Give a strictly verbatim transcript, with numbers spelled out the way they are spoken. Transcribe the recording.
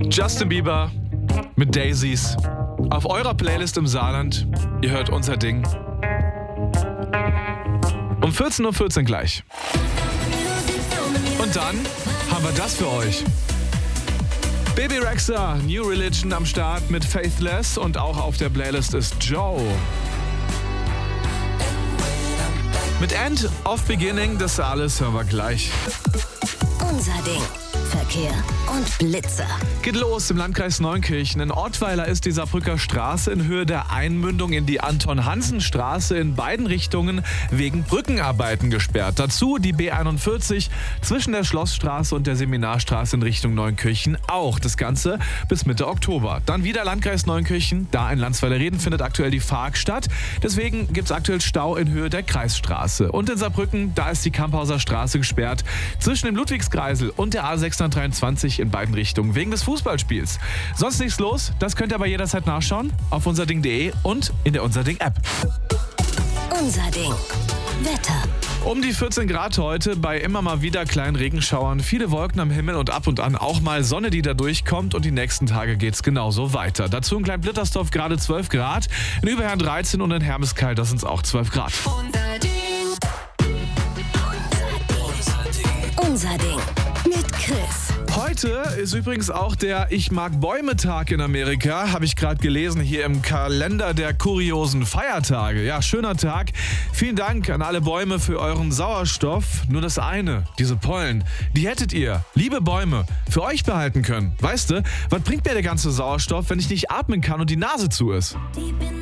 Justin Bieber mit Daisies auf eurer Playlist im Saarland. Ihr hört unser Ding. Um vierzehn Uhr vierzehn gleich. Und dann haben wir das für euch. Baby Rexha, New Religion am Start mit Faithless und auch auf der Playlist ist Joe. Mit End of Beginning, das alles hören wir gleich. Unser Ding. Verkehr und Blitzer. Geht los im Landkreis Neunkirchen. In Ortweiler ist die Saarbrücker Straße in Höhe der Einmündung in die Anton-Hansen-Straße in beiden Richtungen wegen Brückenarbeiten gesperrt. Dazu die B einundvierzig zwischen der Schlossstraße und der Seminarstraße in Richtung Neunkirchen auch. Das Ganze bis Mitte Oktober. Dann wieder Landkreis Neunkirchen. Da in Landsweiler-Reden findet aktuell die F A G statt. Deswegen gibt es aktuell Stau in Höhe der Kreisstraße. Und in Saarbrücken, da ist die Kamphauser Straße gesperrt zwischen dem Ludwigskreisel und der A sechshundertdreiundzwanzig in beiden Richtungen wegen des Fußballspiels. Sonst nichts los, das könnt ihr aber jederzeit nachschauen auf unserding punkt de und in der Unser Ding App. Unser Ding. Wetter. Um die vierzehn Grad heute, bei immer mal wieder kleinen Regenschauern, viele Wolken am Himmel und ab und an auch mal Sonne, die da durchkommt, und die nächsten Tage geht's genauso weiter. Dazu in Klein-Blittersdorf gerade zwölf Grad, in Überherrn dreizehn und in Hermeskeil, das sind auch zwölf Grad. Unser Ding. Unser Ding. Mit Chris. Heute ist übrigens auch der Ich mag Bäume-Tag in Amerika, habe ich gerade gelesen, hier im Kalender der kuriosen Feiertage. Ja, schöner Tag. Vielen Dank an alle Bäume für euren Sauerstoff. Nur das eine, diese Pollen, die hättet ihr, liebe Bäume, für euch behalten können. Weißt du, was bringt mir der ganze Sauerstoff, wenn ich nicht atmen kann und die Nase zu ist?